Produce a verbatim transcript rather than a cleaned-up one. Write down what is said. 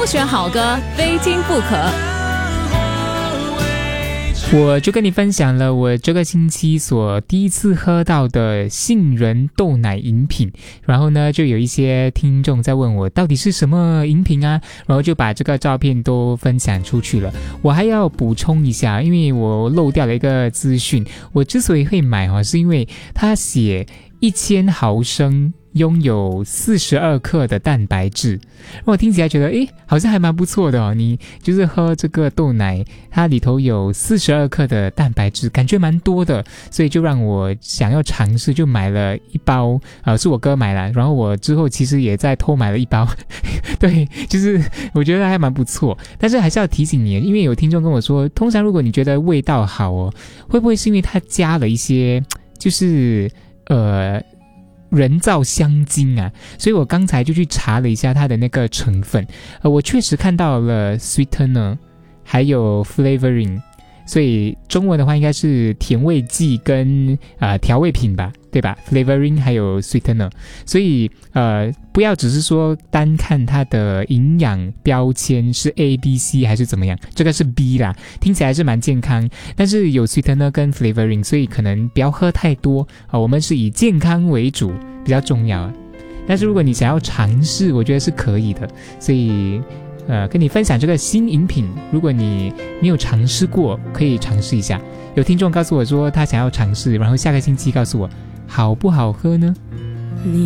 选好歌，非听不可。 我就跟你分享了我这个星期所第一次喝到的杏仁豆奶饮品，然后呢就有一些听众在问我到底是什么饮品啊，然后就把这个照片都分享出去了。我还要补充一下，因为我漏掉了一个资讯，我之所以会买哦，是因为它写一千毫升拥有四十二克的蛋白质，我听起来觉得诶好像还蛮不错的哦。你就是喝这个豆奶，它里头有四十二克的蛋白质，感觉蛮多的，所以就让我想要尝试，就买了一包，呃，是我哥买了，然后我之后其实也再偷买了一包对，就是我觉得还蛮不错。但是还是要提醒你，因为有听众跟我说，通常如果你觉得味道好哦，会不会是因为它加了一些就是呃人造香精啊？所以我刚才就去查了一下它的那个成分，呃，我确实看到了 sweetener 还有 flavoring， 所以中文的话应该是甜味剂跟呃调味品吧，对吧？ flavoring 还有 sweetener， 所以呃不要只是说单看它的营养标签是 A、B、C 还是怎么样，这个是 B 啦，听起来是蛮健康，但是有 sweetener 跟 flavoring， 所以可能不要喝太多啊。我们是以健康为主，比较重要啊。但是如果你想要尝试，我觉得是可以的，所以呃跟你分享这个新饮品，如果你没有尝试过，可以尝试一下。有听众告诉我说他想要尝试，然后下个星期告诉我好不好喝呢？